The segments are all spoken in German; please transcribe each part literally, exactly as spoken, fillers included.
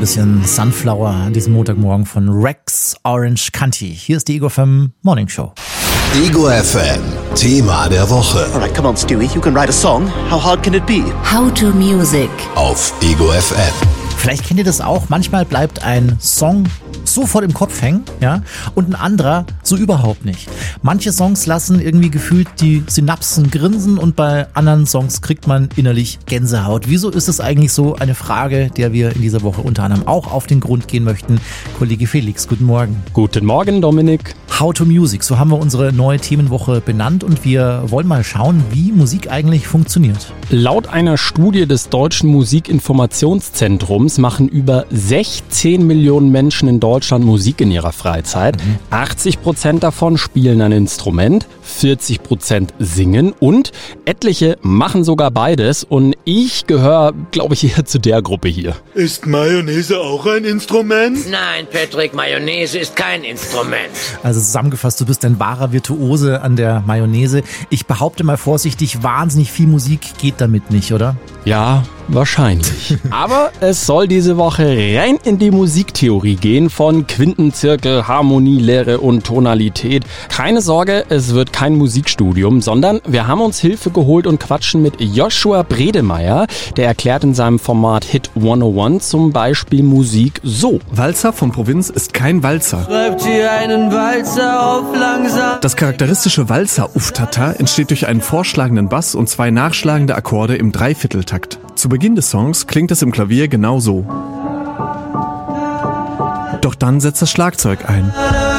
bisschen Sunflower an diesem Montagmorgen von Rex Orange County. Hier ist die Ego F M Morning Show. Ego F M, Thema der Woche. Alright, come on, Stewie, you can write a song. How hard can it be? How to Music. Auf Ego F M. Vielleicht kennt ihr das auch, manchmal bleibt ein Song sofort im Kopf hängen, ja, und ein anderer so überhaupt nicht. Manche Songs lassen irgendwie gefühlt die Synapsen grinsen und bei anderen Songs kriegt man innerlich Gänsehaut. Wieso ist es eigentlich so? Eine Frage, der wir in dieser Woche unter anderem auch auf den Grund gehen möchten. Kollege Felix, guten Morgen. Guten Morgen, Dominik. How to Music, so haben wir unsere neue Themenwoche benannt und wir wollen mal schauen, wie Musik eigentlich funktioniert. Laut einer Studie des Deutschen Musikinformationszentrums machen über sechzehn Millionen Menschen in Deutschland Musik in ihrer Freizeit. Mhm. achtzig Prozent davon spielen ein Instrument, vierzig Prozent singen und etliche machen sogar beides. Und ich gehöre, glaube ich, eher zu der Gruppe hier. Ist Mayonnaise auch ein Instrument? Nein, Patrick, Mayonnaise ist kein Instrument. Also zusammengefasst, du bist ein wahrer Virtuose an der Mayonnaise. Ich behaupte mal vorsichtig, wahnsinnig viel Musik geht damit nicht, oder? Ja, wahrscheinlich. Aber es soll diese Woche rein in die Musiktheorie gehen von Quintenzirkel, Harmonie, Lehre und Tonalität. Keine Sorge, es wird kein Musikstudium, sondern wir haben uns Hilfe geholt und quatschen mit Joshua Bredemeier. Der erklärt in seinem Format Hit hunderteins zum Beispiel Musik so. Walzer von Provinz ist kein Walzer. Schreibt ihr einen Walzer auf langsam. Das charakteristische Walzer-Uftata entsteht durch einen vorschlagenden Bass und zwei nachschlagende Akkorde im Dreivierteltakt. Zu Beginn des Songs klingt es im Klavier genau so. Doch dann setzt das Schlagzeug ein.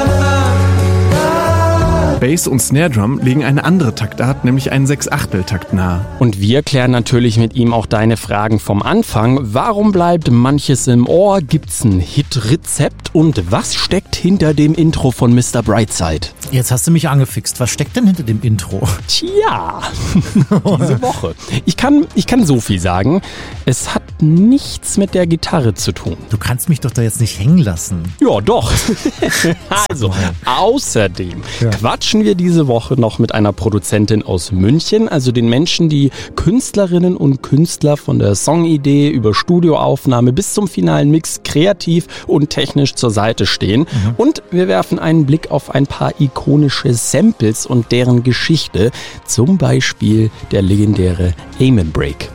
Bass und Snare Drum legen eine andere Taktart, nämlich einen Sechsachteltakt nahe. Und wir klären natürlich mit ihm auch deine Fragen vom Anfang. Warum bleibt manches im Ohr? Gibt's ein Hit-Rezept? Und was steckt hinter dem Intro von Mister Brightside? Jetzt hast du mich angefixt. Was steckt denn hinter dem Intro? Tja, diese Woche. Ich kann, ich kann so viel sagen. Es hat nichts mit der Gitarre zu tun. Du kannst mich doch da jetzt nicht hängen lassen. Ja, doch. Also, außerdem ja. quatschen wir diese Woche noch mit einer Produzentin aus München, also den Menschen, die Künstlerinnen und Künstler von der Songidee über Studioaufnahme bis zum finalen Mix kreativ und technisch zur Seite stehen. Mhm. Und wir werfen einen Blick auf ein paar ikonische Samples und deren Geschichte, zum Beispiel der legendäre Amen Break.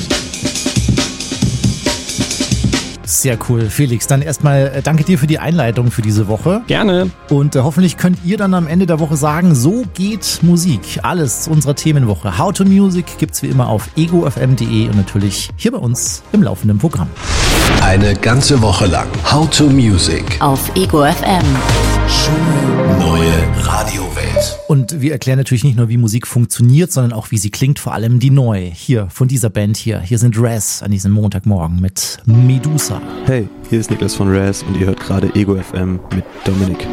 Sehr cool, Felix. Dann erstmal äh, danke dir für die Einleitung für diese Woche. Gerne. Und äh, hoffentlich könnt ihr dann am Ende der Woche sagen, so geht Musik. Alles zu unserer Themenwoche. How to Music gibt's wie immer auf ego f m punkt d e und natürlich hier bei uns im laufenden Programm. Eine ganze Woche lang How to Music Auf Ego F M. Schöne neue Radiowelt. Und wir erklären natürlich nicht nur, wie Musik funktioniert, sondern auch, wie sie klingt, vor allem die neue. Hier, von dieser Band hier. Hier sind Raz an diesem Montagmorgen mit Medusa. Hey, hier ist Niklas von Raz und ihr hört gerade Ego F M mit Dominik.